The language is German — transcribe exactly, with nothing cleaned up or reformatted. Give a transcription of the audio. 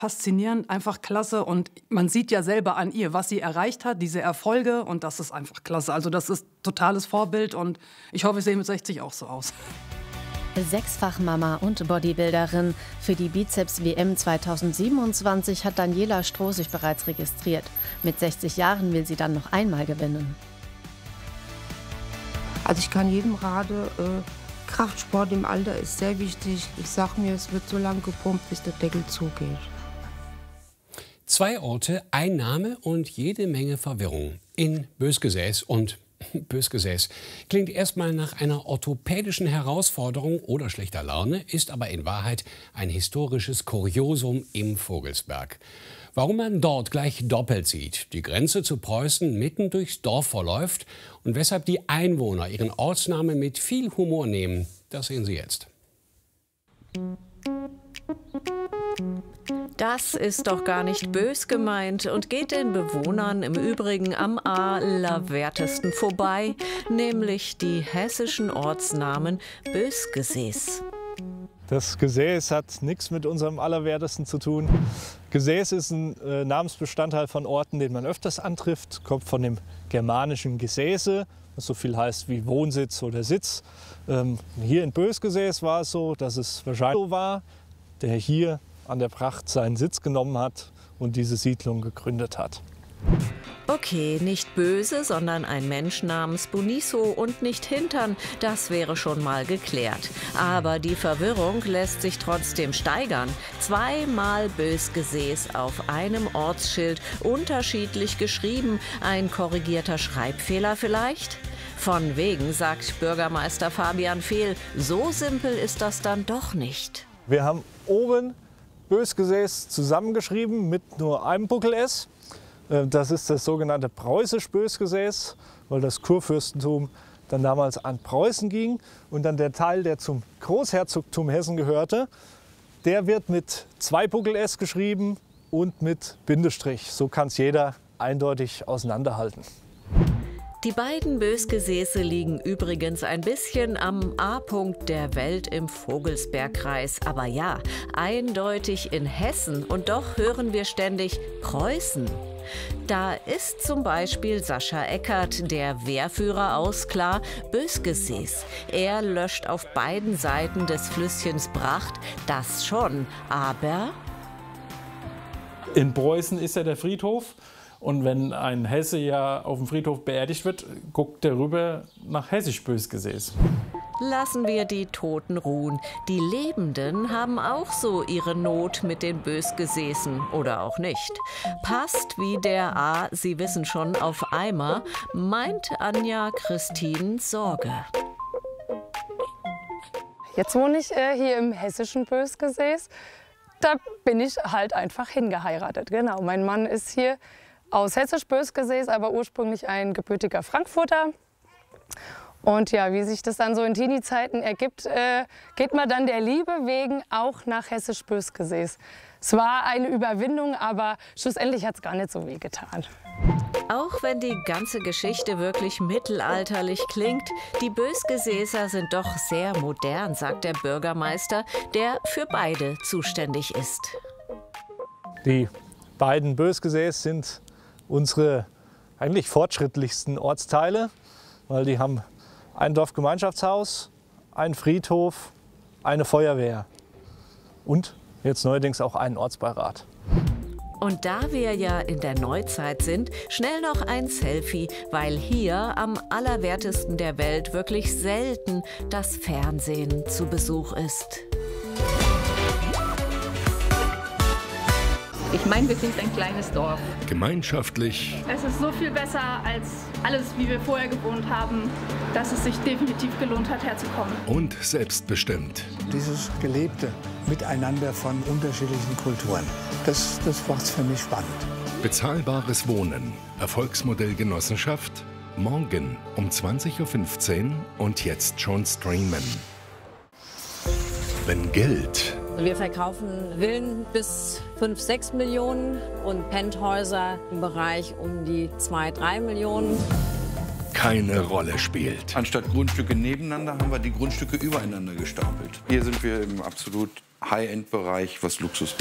Faszinierend, einfach klasse. Und man sieht ja selber an ihr, was sie erreicht hat, diese Erfolge. Und das ist einfach klasse. Also das ist totales Vorbild. Und ich hoffe, ich sehe mit sechzig auch so aus. Sechsfach-Mama und Bodybuilderin. Für die Bizeps-W M zweitausendsiebenundzwanzig hat Daniela Stroh sich bereits registriert. Mit sechzig Jahren will sie dann noch einmal gewinnen. Also ich kann jedem raten, äh, Kraftsport im Alter ist sehr wichtig. Ich sag mir, es wird so lange gepumpt, bis der Deckel zugeht. Zwei Orte, ein Name und jede Menge Verwirrung. In Bösgesäß und Bösgesäß klingt erstmal nach einer orthopädischen Herausforderung oder schlechter Laune, ist aber in Wahrheit ein historisches Kuriosum im Vogelsberg. Warum man dort gleich doppelt sieht, die Grenze zu Preußen mitten durchs Dorf verläuft und weshalb die Einwohner ihren Ortsnamen mit viel Humor nehmen, das sehen Sie jetzt. Das ist doch gar nicht bös gemeint und geht den Bewohnern im Übrigen am allerwertesten vorbei, nämlich die hessischen Ortsnamen Bösgesäß. Das Gesäß hat nichts mit unserem Allerwertesten zu tun. Gesäß ist ein äh, Namensbestandteil von Orten, den man öfters antrifft, kommt von dem germanischen Gesäße, was so viel heißt wie Wohnsitz oder Sitz. Ähm, hier in Bösgesäß war es so, dass es wahrscheinlich so war, der hier an der Pracht seinen Sitz genommen hat und diese Siedlung gegründet hat. Okay, nicht böse, sondern ein Mensch namens Bonisso und nicht Hintern, das wäre schon mal geklärt. Aber die Verwirrung lässt sich trotzdem steigern. Zweimal Bösgesäß auf einem Ortsschild, unterschiedlich geschrieben. Ein korrigierter Schreibfehler vielleicht? Von wegen, sagt Bürgermeister Fabian Fehl, so simpel ist das dann doch nicht. Wir haben oben Bösgesäß zusammengeschrieben mit nur einem Buckel-S. Das ist das sogenannte preußisch-Bösgesäß, weil das Kurfürstentum dann damals an Preußen ging. Und dann der Teil, der zum Großherzogtum Hessen gehörte, der wird mit zwei Buckel-S geschrieben und mit Bindestrich. So kann es jeder eindeutig auseinanderhalten. Die beiden Bösgesäße liegen übrigens ein bisschen am A-Punkt der Welt im Vogelsbergkreis. Aber ja, eindeutig in Hessen. Und doch hören wir ständig Preußen. Da ist zum Beispiel Sascha Eckert, der Wehrführer aus Klar Bösgesäß. Er löscht auf beiden Seiten des Flüsschens Bracht, das schon, aber... In Preußen ist ja der Friedhof. Und wenn ein Hesse ja auf dem Friedhof beerdigt wird, guckt er rüber nach Hessisch Bösgesäß. Lassen wir die Toten ruhen. Die Lebenden haben auch so ihre Not mit den Bösgesäßen oder auch nicht. Passt wie der A, Sie wissen schon, auf Eimer, meint Anja Christine Sorge. Jetzt wohne ich äh, hier im hessischen Bösgesäß. Da bin ich halt einfach hingeheiratet. Genau, mein Mann ist hier aus hessisch Bösgesäß, aber ursprünglich ein gebürtiger Frankfurter. Und ja, wie sich das dann so in Teenie-Zeiten ergibt, äh, geht man dann der Liebe wegen auch nach hessisch Bösgesäß. Es war eine Überwindung, aber schlussendlich hat es gar nicht so weh getan. Auch wenn die ganze Geschichte wirklich mittelalterlich klingt, die Bösgesäßer sind doch sehr modern, sagt der Bürgermeister, der für beide zuständig ist. Die beiden Bösgesäß sind unsere eigentlich fortschrittlichsten Ortsteile, weil die haben ein Dorfgemeinschaftshaus, einen Friedhof, eine Feuerwehr und jetzt neuerdings auch einen Ortsbeirat. Und da wir ja in der Neuzeit sind, schnell noch ein Selfie, weil hier am allerwertesten der Welt wirklich selten das Fernsehen zu Besuch ist. Ich meine, wir sind ein kleines Dorf. Gemeinschaftlich. Es ist so viel besser als alles, wie wir vorher gewohnt haben, dass es sich definitiv gelohnt hat, herzukommen. Und selbstbestimmt. Dieses gelebte Miteinander von unterschiedlichen Kulturen, das, das macht es für mich spannend. Bezahlbares Wohnen, Erfolgsmodell Genossenschaft, morgen um zwanzig Uhr fünfzehn und jetzt schon streamen. Wenn Geld... Wir verkaufen Villen bis fünf, sechs Millionen und Penthäuser im Bereich um die zwei, drei Millionen. Keine Rolle spielt. Anstatt Grundstücke nebeneinander haben wir die Grundstücke übereinander gestapelt. Hier sind wir im absolut High-End-Bereich, was Luxus